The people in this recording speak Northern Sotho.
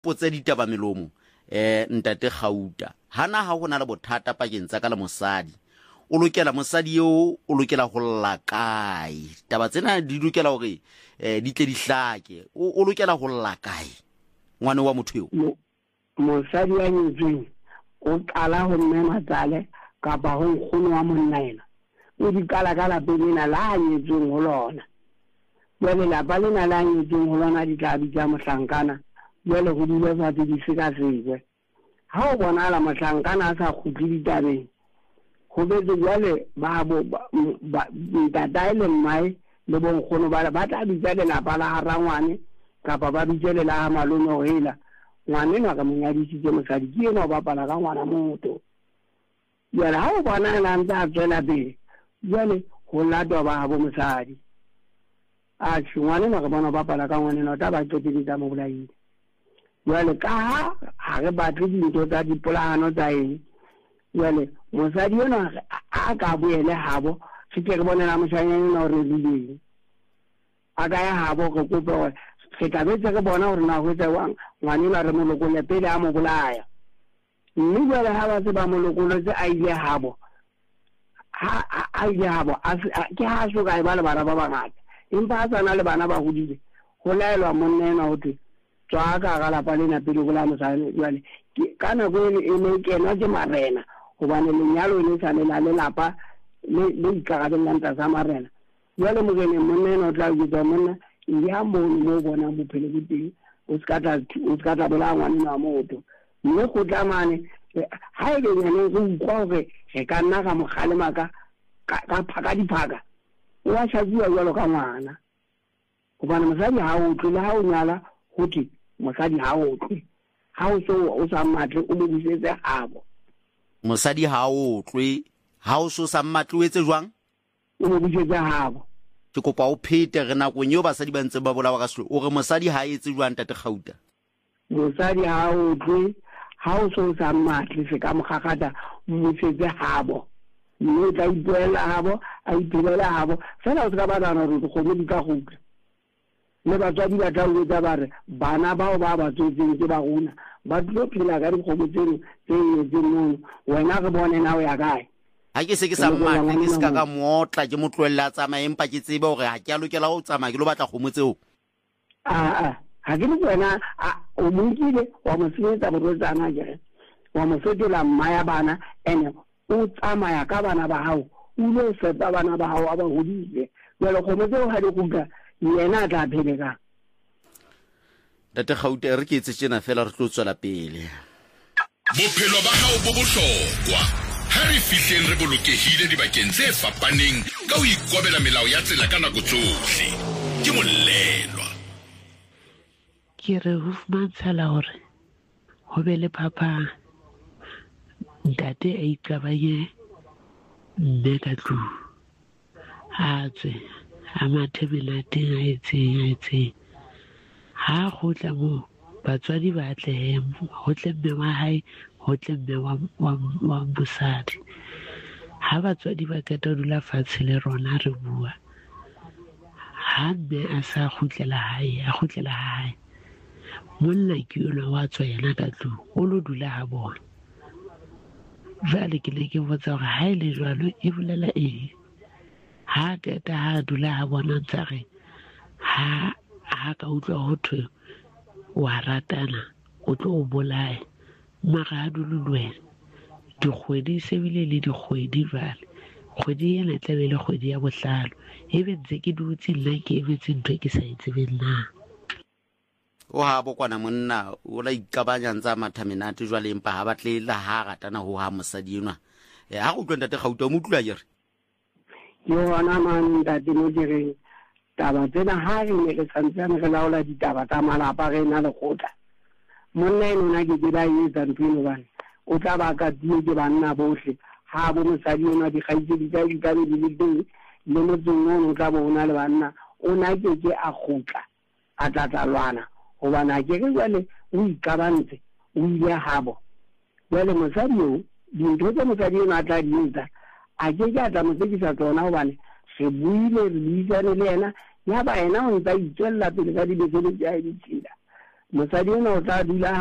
potse ditaba melomo ntate Gauta hana ha hona le bothata pakeng tsa ka le mosadi o lokela mosadi eo o lokela ho lla kae taba tsena di lokela hore di tle di hlake o lokela ho lla kae ngwane wa motho eo mosadi wa nyetsweng o qala ho mme matsale kapa ho nkgono wa monnaena o di kala lapeng la nyetsweng ho lona jwale lapa lena la nyetsweng ho lona di tla bitsa mohlankana jwale ho dile fatshe di sekasekwe ha o bonahala mohlankana a sa kgutli ditabeng ho betse jwale ntatae le mmae le bonkgono ba tla bitsa lelapa la harangwane kapa ba bitse le la malome ho hela ngwane no ka monyadisitse mosadi ke eno ba bapala ka ngwana motho jwale ha o bona la ntse a tswela pele jwale ho latwa ba habo mosadi a ngwane no ka bona ba bapala ka ngwane no ta ba qeteditsa mo bolaile jwale ka ha re batle dintho tsa dipolahano tsa eng jwale mosadi yona a ka boele habo se ke re bonela moshanyana no re dileng a ka ya habo go kopa gore se ka betse re bona gore na go tsewang ngwane la re molokole pele a mo bolaya mme jwale ha ba se ba molokole tse a ile habo ke ha so ka ba le bana ba bangata empa a tsana le bana ba hodile go laelwa monnena ho thwe tswa ka ga lapa lena pele go la mosadi jwale ka nako e ne kena ke marena gobane lenyalo le sa le la lelapa le ikarabellang tsa marena jwale mogene monnena o tla bitsa monna ya mo bona bophelo bo teng o ska tla bola ngwane wa motho mme go tlamane ha e le nyane go ukwa gore re ka nna ga mogale ka phaka diphaka o a shatsiwa jwalo ka ngwana gobane mosadi ha o tle ha o nyala gote mosadi ha o tle ha o so o sa matle o mo busetse habo mosadi ha o tle ha o so sa matle o etse jwang o mo busetse habo ke kopa o phete re nakong eo basadi ba ntse ba bolawa ka selo o re mosadi ha etse jwang tate Gauta mosadi ha o tle ha o so sa matle se ka mogagata mo busetse habo mme tla ipuela habo a ipuela habo fela o se ka ba dana re go mo di ka gutla le batswadi ba tla uetsa ba re bana bao ba ba tsotseng ke ba gona ba tlo phela ka dikgomo tseno tse nyetseng mono wena re bone na o ya kae ha ke se ke sa mmatla ke se ka motla ke motloella tsamaya empa ke tsebe hore ha ke a lokela go tsamaya ke lo batla kgomo tseo ha ke le wena o monkile wa mo senyetsa borotsana jere wa mo fetola mmaya bana ene o tsamaya ka bana ba hao o ile fepa bana ba hao a ba hodile jwale kgomo tseo ha di gutla yena tla phelega tate Gauta re ke etse tsena fela re tlo tswela pele bophelo ba hao bo bohlokwa ha re fihleng re bolokehile dibakeng tse fapaneng ka ho ikobela melao ya tsela ka nako tsohle ke molelwa ke re ho fumantshala hore ho be le phapang ntate a iqabanye mme ka tlung a tswe a mathe melateng a etseng ha go tla mo batswadi ba tle ho tle mme wa hae ho tle mme wa bosadi ha batswadi ba ka dula fatshe le rona re bua ha mme a sa khutlela hae molla ke yona wa tswa yena ka tlung o lo dula ha bona jwale ke le ke botsa gore ha ile jwalo e bolela eng ha keta ha dula ha bona tsare ha ka utlwa ho thwe wa ratana o tlo o bolaya mara ha dulu lwena dikgwedi sebile le dikgwedi jwale kgwedi ena tla be le kgwedi ya bohlano ebe ntse ke dutse nna ke emetse ntho ke sa itsebeng na o ha bo kwana monna o la ikabanya ntsa mathamenate jwale empa ha batle la ha ratana ho ha mosadi enwa ha go tlwenta tate Gauta mo tlwa jere yo ana man ntate mo direng taba tsena ha re ne re santsane re laola ditaba tsa malapa re na le khotla monna ena ke ba yetsa ntweno bana o tla ba ka die ke banna bohle ha bo mosadi enwa di gaitse di ka be di le teng le motsong o tla bona le banna o na ke a khotla a tla lwana go bana ke re jwale o ikabantse o ile habo jwale mosadi yo dintho tse mosadi yo a tla di etsa a ke tla mo tsekisa tsona go bane se buile re buisane le yena ya ba yena o ntsa itswella pele ka dibesele tsa ditshila mosadi ona o tla dula